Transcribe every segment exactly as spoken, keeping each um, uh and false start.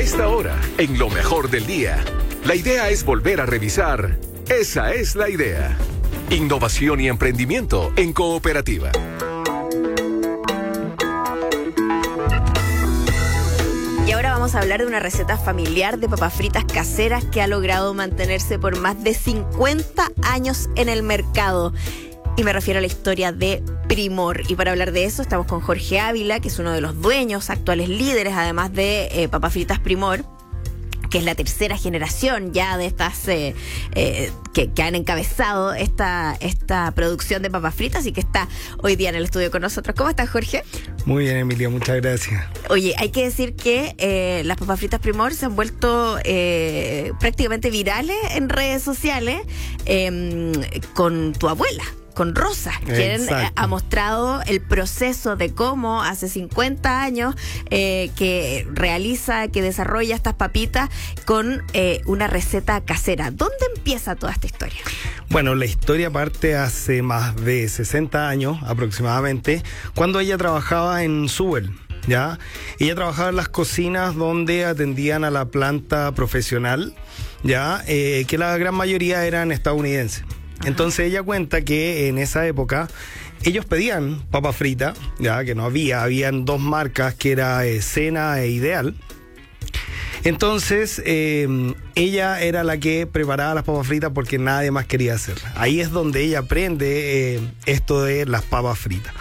esta hora, en lo mejor del día, la idea es volver a revisar. Esa es la idea. Innovación y emprendimiento en cooperativa. Y ahora vamos a hablar de una receta familiar de papas fritas caseras que ha logrado mantenerse por más de cincuenta años en el mercado. Y me refiero a la historia de Primor. Y para hablar de eso estamos con Jorge Ávila, que es uno de los dueños, actuales líderes, además de eh, papas fritas Primor, que es la tercera generación ya de estas eh, eh, que, que han encabezado esta, esta producción de papas fritas y que está hoy día en el estudio con nosotros. ¿Cómo estás, Jorge? Muy bien, Emilia, muchas gracias. Oye, hay que decir que eh, las papas fritas Primor se han vuelto eh, prácticamente virales en redes sociales eh, con tu abuela, con Rosa, quien eh, ha mostrado el proceso de cómo hace cincuenta años eh, que realiza, que desarrolla estas papitas con eh, una receta casera. ¿Dónde empieza toda esta historia? Bueno, la historia parte hace más de sesenta años aproximadamente, cuando ella trabajaba en Subel. ¿Ya? Ella trabajaba en las cocinas donde atendían a la planta profesional, ya eh, que la gran mayoría eran estadounidenses. Entonces ella cuenta que en esa época ellos pedían papa frita, ya que no había, habían dos marcas que era eh, Cena e Ideal. Entonces eh, ella era la que preparaba las papas fritas porque nadie más quería hacerlas. Ahí es donde ella aprende eh, esto de las papas fritas.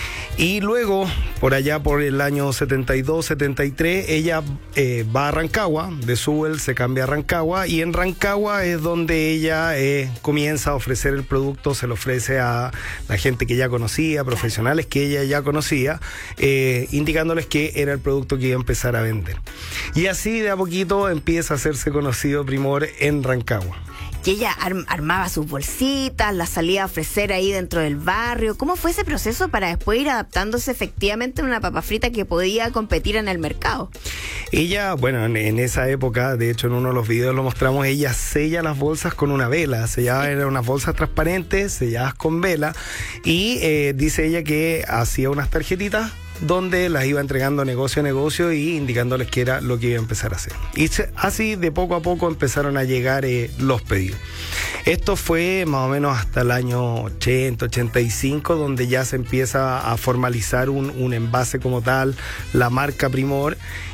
Y luego, por allá por el año setenta y dos, setenta y tres, ella eh, va a Rancagua, de Subel se cambia a Rancagua, y en Rancagua es donde ella eh, comienza a ofrecer el producto, se lo ofrece a la gente que ya conocía, profesionales que ella ya conocía, eh, indicándoles que era el producto que iba a empezar a vender. Y así de a poquito empieza a hacerse conocido Primor en Rancagua. Y ella arm- armaba sus bolsitas, las salía a ofrecer ahí dentro del barrio. ¿Cómo fue ese proceso para después ir adaptándose efectivamente a una papa frita que podía competir en el mercado? Ella, bueno, en, en esa época, de hecho en uno de los videos lo mostramos, ella sella las bolsas con una vela, sellaba, eran unas bolsas transparentes, selladas con vela, y eh, dice ella que hacía unas tarjetitas donde las iba entregando negocio a negocio y indicándoles qué era lo que iba a empezar a hacer. Y se, así de poco a poco empezaron a llegar eh, los pedidos. Esto fue más o menos hasta el año ochenta, ochenta y cinco, donde ya se empieza a formalizar un, un envase como tal, la marca Primor,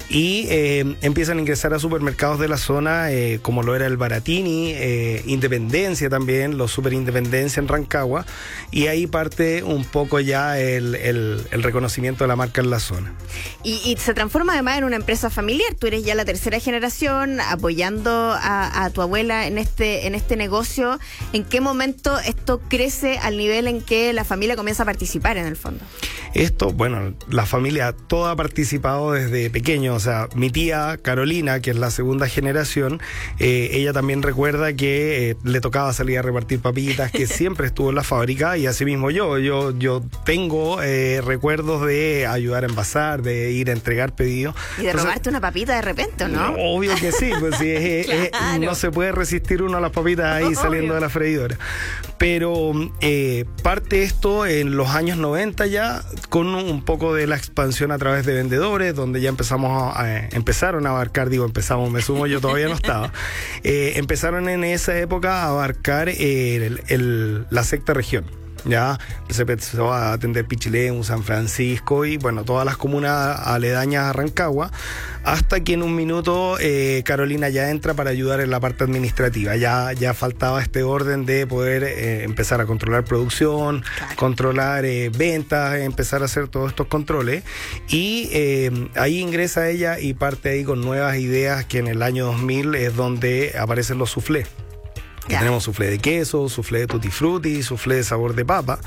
y eh, empiezan a ingresar a supermercados de la zona, eh, como lo era el Baratini, eh, Independencia también, los Super Independencia en Rancagua, y ahí parte un poco ya el, el, el reconocimiento de la marca en la zona. Y, y se transforma además en una empresa familiar. Tú eres ya la tercera generación apoyando a, a tu abuela en este, en este negocio. ¿En qué momento esto crece al nivel en que la familia comienza a participar en el fondo? Esto, bueno, la familia toda ha participado desde pequeño. O sea, mi tía Carolina, que es la segunda generación, eh, ella también recuerda que eh, le tocaba salir a repartir papitas, que siempre estuvo en la fábrica, y así mismo yo, yo, yo tengo eh, recuerdos de ayudar a envasar, de ir a entregar pedidos. Y de Entonces, robarte una papita de repente, ¿no? Obvio que sí, pues sí, es, claro. es, no se puede resistir uno a las papitas ahí obvio. Saliendo de la freidora. Pero eh, parte esto en los años noventa ya, con un poco de la expansión a través de vendedores, donde ya empezamos a Eh, empezaron a abarcar, digo empezamos, me sumo, yo todavía no estaba, eh, empezaron en esa época a abarcar eh, el, el, la sexta región. Ya se empezó a atender Pichilemu, San Francisco y bueno, todas las comunas aledañas a Rancagua, hasta que en un minuto eh, Carolina ya entra para ayudar en la parte administrativa. Ya, ya faltaba este orden de poder eh, empezar a controlar producción, claro. controlar eh, ventas, empezar a hacer todos estos controles, y eh, ahí ingresa ella y parte ahí con nuevas ideas, que en el año dos mil es donde aparecen los soufflés. Que tenemos soufflé de queso, soufflé de tutti frutti, soufflé de sabor de papa.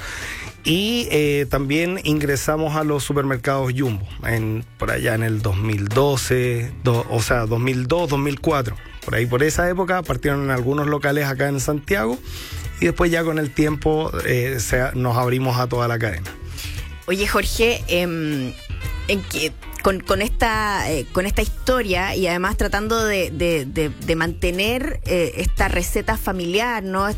Y eh, también ingresamos a los supermercados Jumbo, en, por allá en el dos mil doce, do, o sea, dos mil dos, dos mil cuatro. Por ahí, por esa época, partieron en algunos locales acá en Santiago, y después ya con el tiempo eh, se, nos abrimos a toda la cadena. Oye, Jorge, eh, en que con, con esta eh, con esta historia, y además tratando de, de, de, de mantener eh, esta receta familiar, ¿no?